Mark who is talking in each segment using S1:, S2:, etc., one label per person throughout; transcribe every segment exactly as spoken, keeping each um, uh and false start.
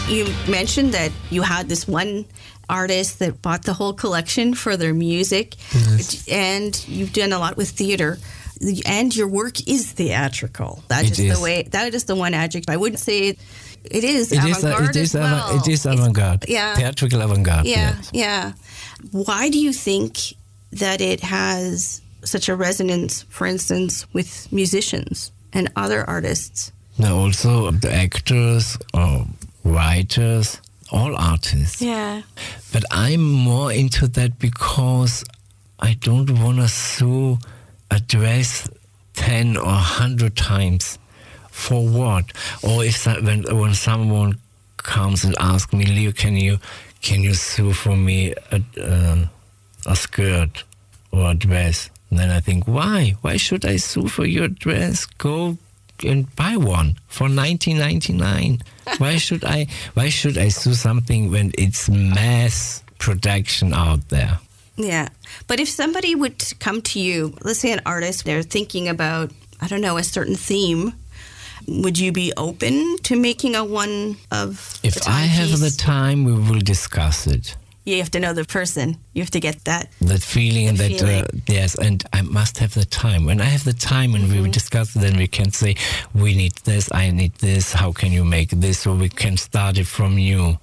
S1: You mentioned that you had this one artist that bought the whole collection for their music,
S2: yes.
S1: and you've done a lot with theater. And your work is theatrical. That
S2: it
S1: is,
S2: is
S1: the way. That is the one adjective. I wouldn't say it, it is
S2: it
S1: avant-garde
S2: is, it is
S1: as well.
S2: It is avant-garde.
S1: Yeah.
S2: Theatrical avant-garde.
S1: Yeah,
S2: yes.
S1: yeah. Why do you think that it has such a resonance, for instance, with musicians and other artists?
S2: No, also the actors or writers, all artists.
S1: Yeah.
S2: But I'm more into that because I don't want to sue a dress ten or a hundred times. For what? Or if when when someone comes and asks me, Leo, can you can you sew for me a, uh, a skirt or a dress? And then I think, why? Why should I sew for your dress? Go and buy one for nineteen ninety-nine. Why should I? Why should I sew something when it's mass production out there?
S1: Yeah. But if somebody would come to you, let's say an artist, they're thinking about, I don't know, a certain theme, would you be open to making a one of
S2: If
S1: the
S2: I have
S1: piece?
S2: the time, we will discuss it.
S1: You have to know the person. You have to get that.
S2: That feeling,
S1: The
S2: that
S1: feeling.
S2: Uh, yes, and I must have the time. When I have the time and
S1: Mm-hmm.
S2: we will discuss it, then we can say, we need this, I need this, how can you make this? So we can start it from new.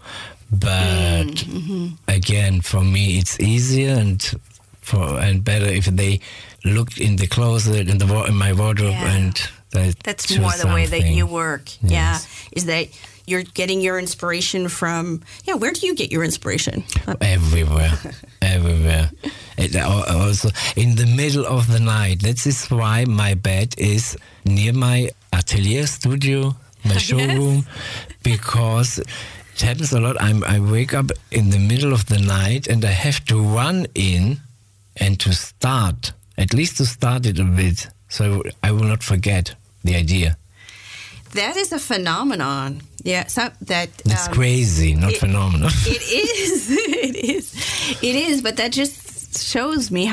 S2: But
S1: Mm-hmm.
S2: again, for me, it's easier and for and better if they look in the closet, in the wa- in my wardrobe,
S1: Yeah.
S2: and they
S1: That's
S2: choose
S1: more the way that
S2: something.
S1: you work.
S2: Yes.
S1: Yeah. Is that you're getting your inspiration from, yeah, where do you get your inspiration?
S2: Everywhere, everywhere. It, al- also, in the middle of the night. That is why my bed is near my atelier studio, my showroom, because it happens a lot. I'm, I wake up in the middle of the night and I have to run in and to start, at least to start it a bit, so I will not forget the idea.
S1: That is a phenomenon. Yeah, so that
S2: That's
S1: um,
S2: crazy, not
S1: it-
S2: phenomenal.
S1: It is. It is. It is. But that just shows me